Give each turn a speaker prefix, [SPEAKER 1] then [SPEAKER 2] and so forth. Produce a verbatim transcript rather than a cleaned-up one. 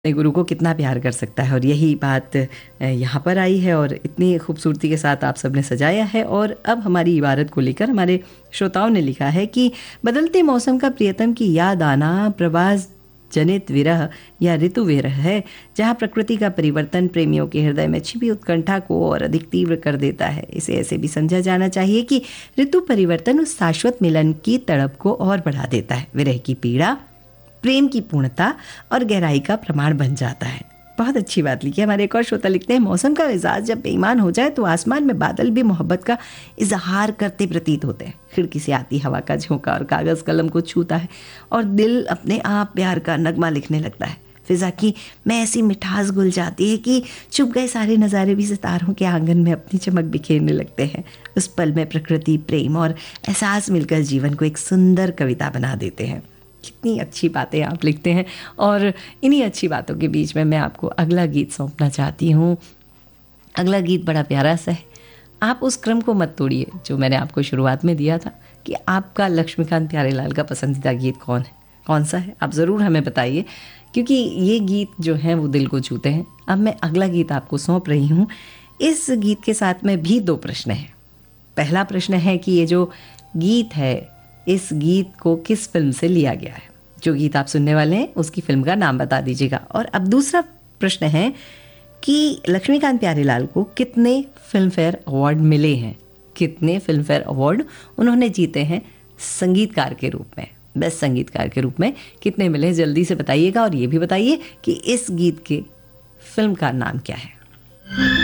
[SPEAKER 1] अपने गुरु को कितना प्यार कर सकता है। और यही बात यहाँ पर आई है और इतनी खूबसूरती के साथ आप सबने सजाया है। और अब हमारी इबारत को लेकर हमारे श्रोताओं ने लिखा है कि बदलते मौसम का प्रियतम की याद आना प्रवास जनित विरह या ऋतु विरह है, जहाँ प्रकृति का परिवर्तन प्रेमियों के हृदय में छिपी उत्कंठा को और अधिक तीव्र कर देता है। इसे ऐसे भी समझा जाना चाहिए कि ऋतु परिवर्तन उस शाश्वत मिलन की तड़प को और बढ़ा देता है। विरह की पीड़ा प्रेम की पूर्णता और गहराई का प्रमाण बन जाता है। बहुत अच्छी बात लिखी है। हमारे एक और श्रोता लिखते हैं, मौसम का मिजाज जब बेईमान हो जाए तो आसमान में बादल भी मोहब्बत का इजहार करते प्रतीत होते हैं। खिड़की से आती हवा का झोंका और कागज़ कलम को छूता है और दिल अपने आप प्यार का नगमा लिखने लगता है। फिजा की में ऐसी मिठास घुल जाती है कि छुप गए सारे नज़ारे भी सितारों के आंगन में अपनी चमक बिखेरने लगते हैं। उस पल में प्रकृति, प्रेम और एहसास मिलकर जीवन को एक सुंदर कविता बना देते हैं। कितनी अच्छी बातें आप लिखते हैं। और इन्हीं अच्छी बातों के बीच में मैं आपको अगला गीत सौंपना चाहती हूँ। अगला गीत बड़ा प्यारा सा है। आप उस क्रम को मत तोड़िए जो मैंने आपको शुरुआत में दिया था कि आपका लक्ष्मीकांत प्यारेलाल का पसंदीदा गीत कौन है, कौन सा है, आप ज़रूर हमें बताइए, क्योंकि ये गीत जो हैं वो दिल को छूते हैं। अब मैं अगला गीत आपको सौंप रही हूँ। इस गीत के साथ में भी दो प्रश्न हैं। पहला प्रश्न है कि ये जो गीत है, इस गीत को किस फिल्म से लिया गया है। जो गीत आप सुनने वाले हैं उसकी फिल्म का नाम बता दीजिएगा। और अब दूसरा प्रश्न है कि लक्ष्मीकांत प्यारेलाल को कितने फिल्म फेयर अवार्ड मिले हैं, कितने फिल्म फेयर अवार्ड उन्होंने जीते हैं संगीतकार के रूप में, बेस्ट संगीतकार के रूप में कितने मिले, जल्दी से बताइएगा। और ये भी बताइए कि इस गीत के फिल्म का नाम क्या है।